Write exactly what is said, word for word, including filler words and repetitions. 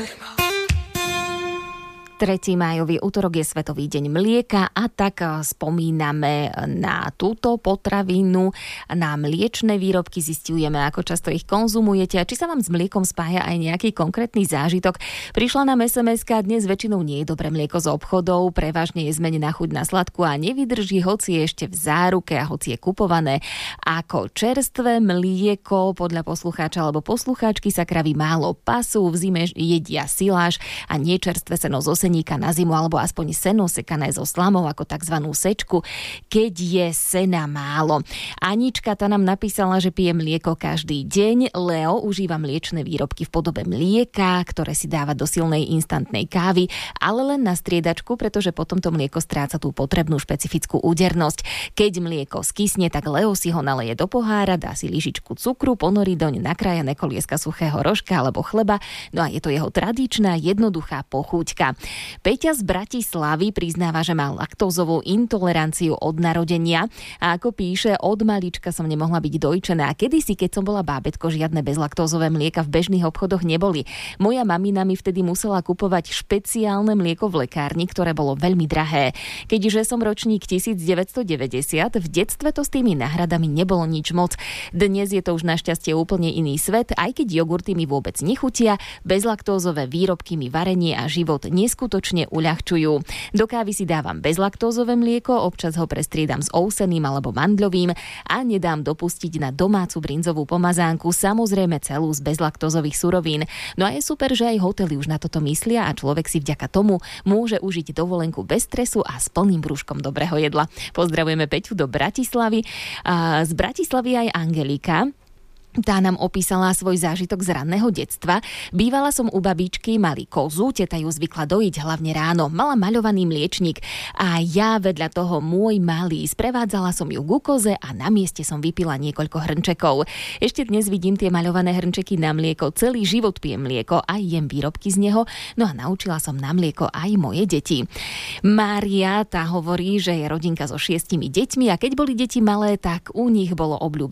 tretieho májový utorok je Svetový deň mlieka a tak spomíname na túto potravinu, na mliečne výrobky, zisťujeme, ako často ich konzumujete a či sa vám s mliekom spája aj nejaký konkrétny zážitok. Prišla nám es em eska, dnes väčšinou nie je dobré mlieko z obchodov, prevažne je zmenená chuť na sladku a nevydrží, hoci je ešte v záruke a hoci je kupované ako čerstvé mlieko. Podľa poslucháča alebo poslucháčky sa kravy málo pasú, v zime jedia siláž a nečerstvé seno zo na zimu, alebo aspoň seno sekané so slamou ako takzvanú sečku, keď je sena málo. Anička tá nám napísala, že pije mlieko každý deň. Leo užíva mliečne výrobky v podobe mlieka, ktoré si dáva do silnej instantnej kávy, ale len na striedačku, pretože potom to mlieko stráca tú potrebnú špecifickú údernosť. Keď mlieko skysne, tak Leo si ho naleje do pohára, dá si lyžičku cukru, ponorí doň nakrájané kolieska suchého rožka alebo chleba, no a je to jeho tradičná jednoduchá pochúťka. Peťa z Bratislavy priznáva, že má laktózovú intoleranciu od narodenia a ako píše, od malička som nemohla byť dojčená. Kedysi, keď som bola bábätko, žiadne bezlaktózové mlieka v bežných obchodoch neboli. Moja mamina mi vtedy musela kupovať špeciálne mlieko v lekárni, ktoré bolo veľmi drahé. Keďže som ročník devätnásťstodeväťdesiat, v detstve to s tými náhradami nebolo nič moc. Dnes je to už našťastie úplne iný svet, aj keď jogurty mi vôbec nechutia, bezlaktózové výrobky mi varenie a život neskutočne uľahčujú. Do kávy si dávam bezlaktózové mlieko, občas ho prestriedam s ovseným alebo mandľovým a nedám dopustiť na domácu brinzovú pomazánku, samozrejme celú z bezlaktózových surovín. No a je super, že aj hotely už na toto myslia a človek si vďaka tomu môže užiť dovolenku bez stresu a s plným brúškom dobrého jedla. Pozdravujeme Peťu do Bratislavy. A z Bratislavy aj Angelika. Tá nám opísala svoj zážitok z ranného detstva. Bývala som u babičky, mali kozu, teta ju zvykla dojiť hlavne ráno. Mala maľovaný mliečnik a ja vedľa toho môj malý. Sprevádzala som ju ku koze a na mieste som vypila niekoľko hrnčekov. Ešte dnes vidím tie maľované hrnčeky na mlieko. Celý život pijem mlieko a jem výrobky z neho. No a naučila som na mlieko aj moje deti. Mária tá hovorí, že je rodinka so šiestimi deťmi a keď boli deti malé, tak u nich bolo obľúbené